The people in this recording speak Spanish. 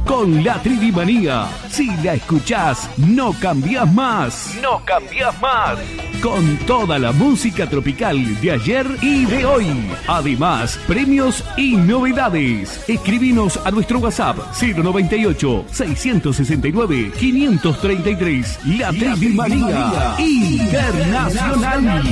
con la Trivimanía. Si la escuchás, no cambiás más. No cambiás más. Con toda la música tropical de ayer y de hoy. Además, premios y novedades. Escribinos a nuestro WhatsApp 098-669-533. La Trivimanía Internacional.